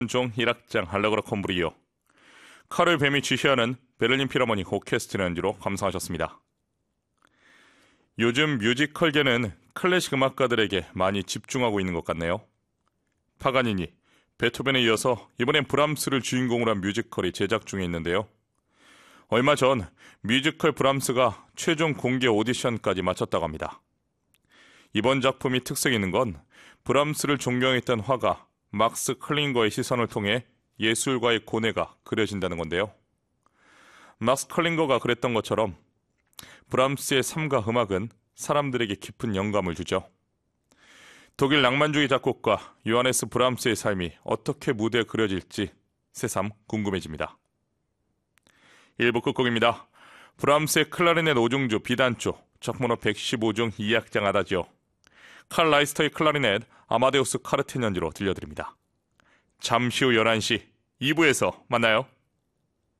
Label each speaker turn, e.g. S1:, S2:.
S1: 종 1악장 알레그로 콤브리오, 카를 뱀이 지휘하는 베를린 필하모닉 오케스트라 연주로 감상하셨습니다. 요즘 뮤지컬계는 클래식 음악가들에게 많이 집중하고 있는 것 같네요. 파가니니, 베토벤에 이어서 이번엔 브람스를 주인공으로 한 뮤지컬이 제작 중에 있는데요. 얼마 전 뮤지컬 브람스가 최종 공개 오디션까지 마쳤다고 합니다. 이번 작품이 특색 있는 건 브람스를 존경했던 화가 막스 클링거의 시선을 통해 예술과의 고뇌가 그려진다는 건데요. 막스 클링거가 그랬던 것처럼 브람스의 삶과 음악은 사람들에게 깊은 영감을 주죠. 독일 낭만주의 작곡가 요하네스 브람스의 삶이 어떻게 무대에 그려질지 새삼 궁금해집니다. 1부 끝곡입니다. 브람스의 클라리넷 5중주 B단조 적문호 115중 2악장 아다지오, 칼 라이스터의 클라리넷 아마데우스 카르텐 연주로 들려드립니다. 잠시 후 11시 2부에서 만나요.